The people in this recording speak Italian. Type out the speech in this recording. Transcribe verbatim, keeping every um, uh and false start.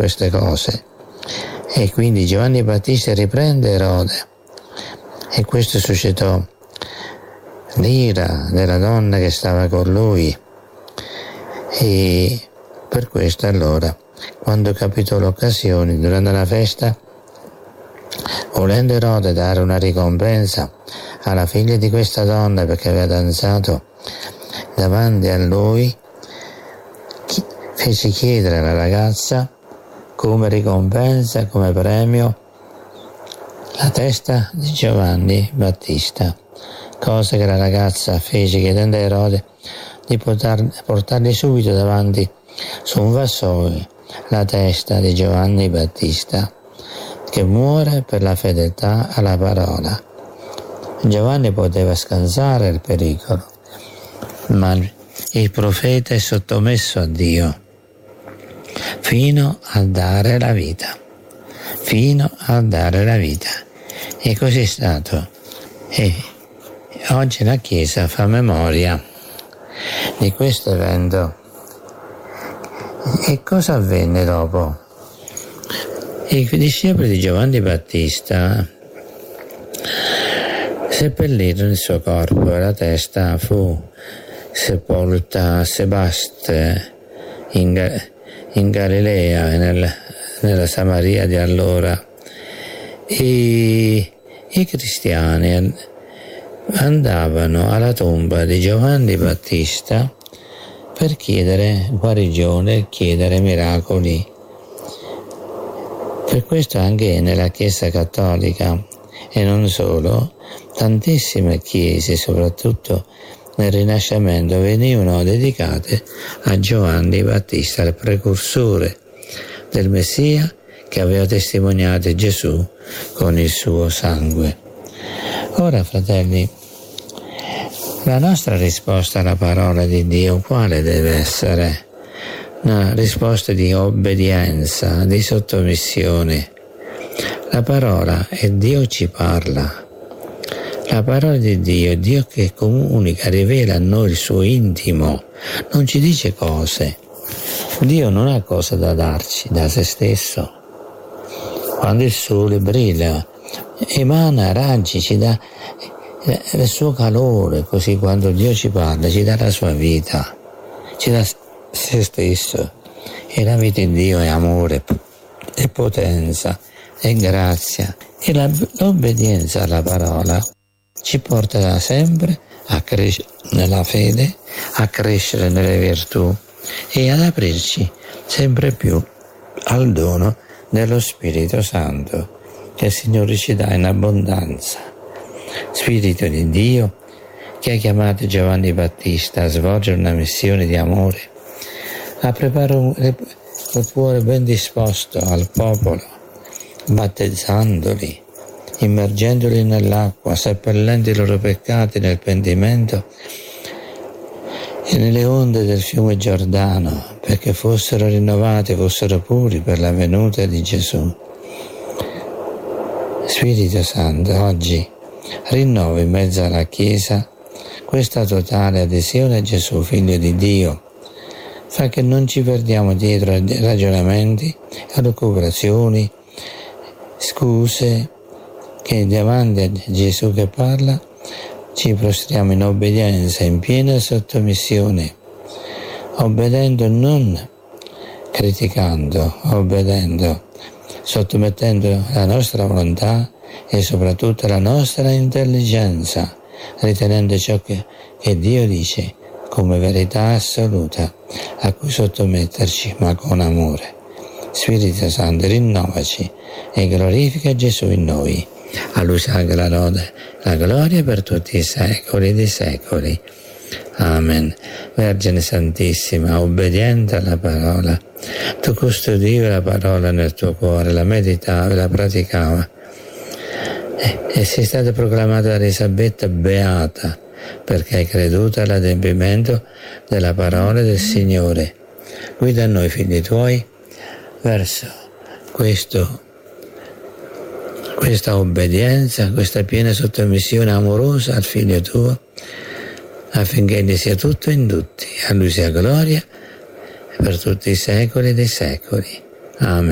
queste cose. E quindi Giovanni Battista riprende Erode, e questo suscitò l'ira della donna che stava con lui. E per questo allora, quando capitò l'occasione, durante la festa, volendo Erode dare una ricompensa alla figlia di questa donna perché aveva danzato davanti a lui, fece chiedere alla ragazza come ricompensa, come premio, la testa di Giovanni Battista, cosa che la ragazza fece chiedendo a Erode di poter, portargli subito davanti su un vassoio la testa di Giovanni Battista, che muore per la fedeltà alla parola. Giovanni poteva scansare il pericolo, ma il profeta è sottomesso a Dio fino a dare la vita, fino a dare la vita. E così è stato. E oggi la Chiesa fa memoria di questo evento. E cosa avvenne dopo? I discepoli di Giovanni Battista seppellirono il suo corpo e la testa fu sepolta a Sebaste in, Ga- in Galilea, nel, nella Samaria di allora. E i cristiani andavano alla tomba di Giovanni Battista per chiedere guarigione, chiedere miracoli. Per questo anche nella Chiesa cattolica, e non solo, tantissime chiese, soprattutto nel Rinascimento, venivano dedicate a Giovanni Battista, il precursore del Messia che aveva testimoniato Gesù con il suo sangue. Ora, fratelli, la nostra risposta alla parola di Dio quale deve essere? Una risposta di obbedienza, di sottomissione. La parola è Dio ci parla. La parola di Dio è Dio che comunica, rivela a noi il suo intimo, non ci dice cose. Dio non ha cose da darci da se stesso. Quando il sole brilla, emana raggi, ci dà il suo calore, così quando Dio ci parla ci dà la sua vita, ci dà se stesso. E la vita di Dio è amore, è potenza, è grazia. E la, l'obbedienza alla parola ci porta sempre a crescere nella fede, a crescere nelle virtù e ad aprirci sempre più al dono dello Spirito Santo che il Signore ci dà in abbondanza. Spirito di Dio che ha chiamato Giovanni Battista a svolgere una missione di amore, a preparare un, il cuore ben disposto al popolo, battezzandoli, immergendoli nell'acqua, seppellendo i loro peccati nel pentimento e nelle onde del fiume Giordano, perché fossero rinnovati, fossero puri per la venuta di Gesù. Spirito Santo, oggi rinnova in mezzo alla Chiesa questa totale adesione a Gesù, Figlio di Dio. Fa che non ci perdiamo dietro a ragionamenti, a lucubrazioni, scuse, che davanti a Gesù che parla ci prostriamo in obbedienza, in piena sottomissione, obbedendo non criticando, obbedendo, sottomettendo la nostra volontà e soprattutto la nostra intelligenza, ritenendo ciò che, che Dio dice come verità assoluta a cui sottometterci, ma con amore. Spirito Santo, rinnovaci e glorifica Gesù in noi. A Lui salga la lode, la gloria per tutti i secoli dei secoli. Amen. Vergine Santissima, obbediente alla parola, tu custodivi la parola nel tuo cuore, la meditavi, la praticavi e, e sei stata proclamata da Elisabetta beata perché hai creduto all'adempimento della parola del Signore. Guida noi, figli tuoi, verso questo questa obbedienza, questa piena sottomissione amorosa al Figlio tuo, affinché Egli sia tutto in tutti. A Lui sia gloria per tutti i secoli dei secoli. Amen.